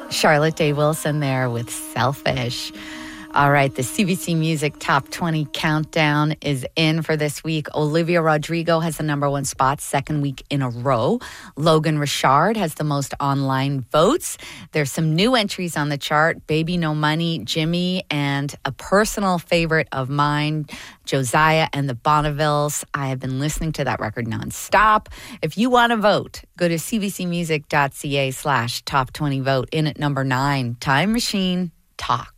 Charlotte Day Wilson there with Selfish. All right, the CBC Music Top 20 Countdown is in for this week. Olivia Rodrigo has the number one spot, second week in a row. Logan Richard has the most online votes. There's some new entries on the chart. Baby No Money, Jimmy, and a personal favorite of mine, Josiah and the Bonnevilles. I have been listening to that record nonstop. If you want to vote, go to cbcmusic.ca/top20vote. In at number 9, Time Machine, Talk.